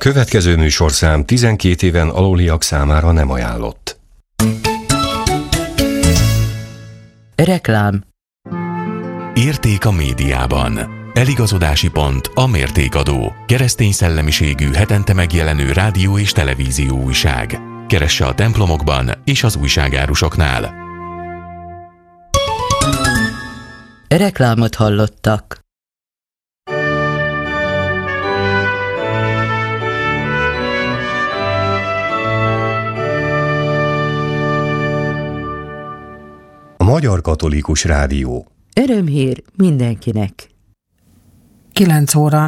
következő műsorszám 12 éven aluliak számára nem ajánlott. Reklám. Érték a médiában. Eligazodási pont a Mértékadó. Keresztény szellemiségű hetente megjelenő rádió és televízió újság. Keresse a templomokban és az újságárusoknál. Reklámot hallottak. A Magyar Katolikus Rádió. Örömhír mindenkinek. 9 óra.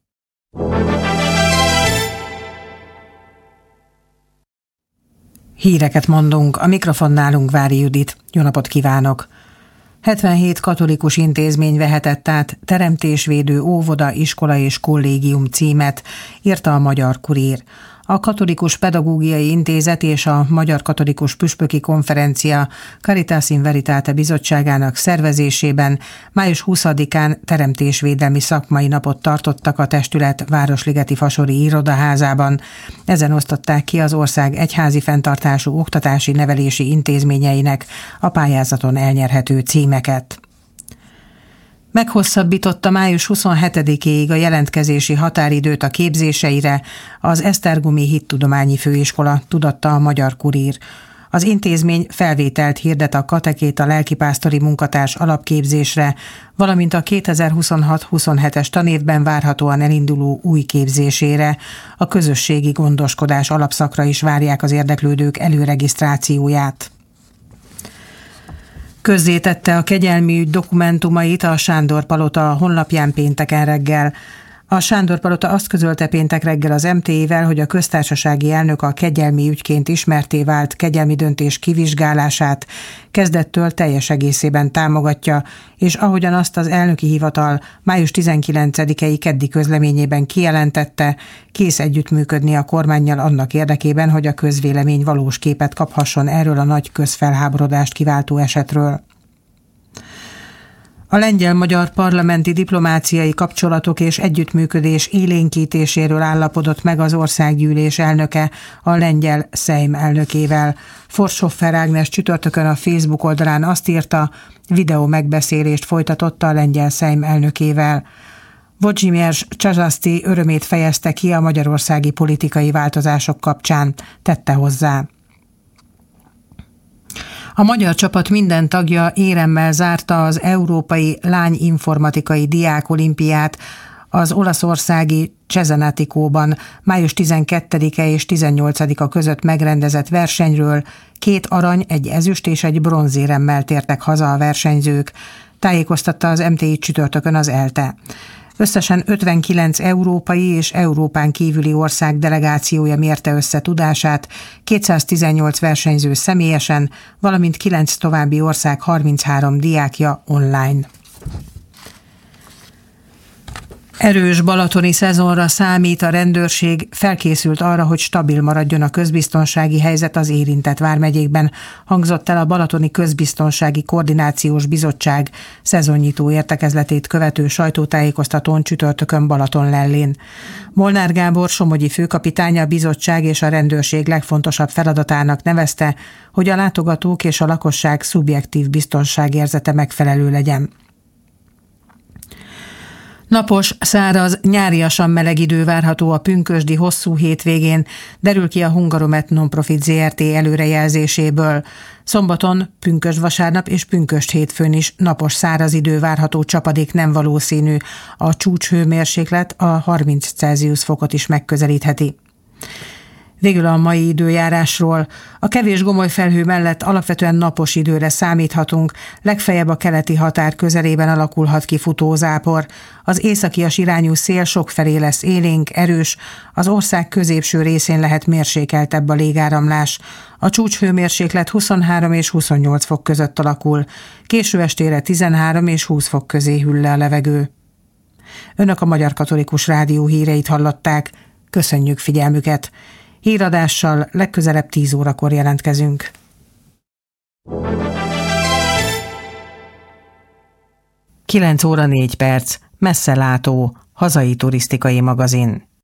Híreket mondunk, a mikrofonnálunk Vári Judit. Jó napot kívánok! 77 katolikus intézmény vehetett át teremtésvédő óvoda, iskola és kollégium címet, írta a Magyar Kurír. A Katolikus Pedagógiai Intézet és a Magyar Katolikus Püspöki Konferencia Caritas in Veritate bizottságának szervezésében május 20-án teremtésvédelmi szakmai napot tartottak a testület Városligeti Fasori irodaházában. Ezen osztották ki az ország egyházi fenntartású oktatási nevelési intézményeinek a pályázaton elnyerhető címeket. Meghosszabbította május 27-éig a jelentkezési határidőt a képzéseire az Esztergomi Hittudományi Főiskola, tudatta a Magyar Kurír. Az intézmény felvételt hirdet a katekéta lelkipásztori munkatárs alapképzésre, valamint a 2026-27-es tanévben várhatóan elinduló új képzésére. A közösségi gondoskodás alapszakra is várják az érdeklődők előregisztrációját. Közzétette a kegyelmi ügy dokumentumait a Sándor-palota honlapján pénteken reggel. A Sándor-palota azt közölte péntek reggel az MT-vel, hogy a köztársasági elnök a kegyelmi ügyként ismertté vált kegyelmi döntés kivizsgálását kezdettől teljes egészében támogatja, és ahogyan azt az elnöki hivatal május 19-i keddi közleményében kijelentette, kész együttműködni a kormánnyal annak érdekében, hogy a közvélemény valós képet kaphasson erről a nagy közfelháborodást kiváltó esetről. A lengyel-magyar parlamenti diplomáciai kapcsolatok és együttműködés élénkítéséről állapodott meg az országgyűlés elnöke a lengyel Szejm elnökével. Forssoffer Ágnes csütörtökön a Facebook oldalán azt írta, videó megbeszélést folytatotta a lengyel Szejm elnökével. Włodzimierz Czarzaszti örömét fejezte ki a magyarországi politikai változások kapcsán, tette hozzá. A magyar csapat minden tagja éremmel zárta az Európai Lányinformatikai Diákolimpiát az olaszországi Cesenaticóban május 12-e és 18-a között megrendezett versenyről. 2 arany, 1 ezüst és 1 bronzéremmel tértek haza a versenyzők, tájékoztatta az MTI csütörtökön az ELTE. Összesen 59 európai és Európán kívüli ország delegációja mérte össze tudását, 218 versenyző személyesen, valamint 9 további ország 33 diákja online. Erős balatoni szezonra számít a rendőrség, felkészült arra, hogy stabil maradjon a közbiztonsági helyzet az érintett vármegyékben, hangzott el a Balatoni Közbiztonsági Koordinációs Bizottság szezonnyitó értekezletét követő sajtótájékoztatón csütörtökön Balatonlellén. Molnár Gábor somogyi főkapitány a bizottság és a rendőrség legfontosabb feladatának nevezte, hogy a látogatók és a lakosság szubjektív biztonságérzete megfelelő legyen. Napos, száraz, nyáriasan meleg idő várható a pünkösdi hosszú hétvégén, derül ki a Hungaromet Nonprofit Zrt. Előrejelzéséből. Szombaton, pünkösd-vasárnap és pünkösd hétfőn is napos, száraz idő várható, csapadék nem valószínű. A csúcshőmérséklet a 30 Celsius fokot is megközelítheti. Végül a mai időjárásról. A kevés gomoly felhő mellett alapvetően napos időre számíthatunk, legfeljebb a keleti határ közelében alakulhat ki futózápor. Az északias irányú szél sokfelé lesz élénk, erős, az ország középső részén lehet mérsékeltebb a légáramlás. A csúcshőmérséklet 23 és 28 fok között alakul, késő estére 13 és 20 fok közé hűl le a levegő. Önök a Magyar Katolikus Rádió híreit hallották. Köszönjük figyelmüket! Híradással legközelebb 10 órakor jelentkezünk. 9 óra 4 perc, Messzelátó, hazai turisztikai magazin.